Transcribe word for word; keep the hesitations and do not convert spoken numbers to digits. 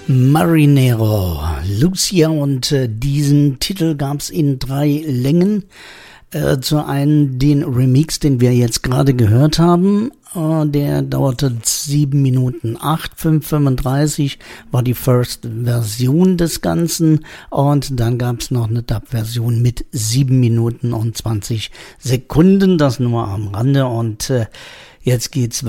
Marinero, Lucia, und äh, diesen Titel gab's in drei Längen. Äh, zu einem den Remix, den wir jetzt gerade gehört haben, äh, der dauerte sieben Minuten acht, fünf fünfunddreißig, war die First Version des Ganzen, und dann gab's noch eine Dub-Version mit sieben Minuten und zwanzig Sekunden, das nur am Rande, und äh, jetzt geht's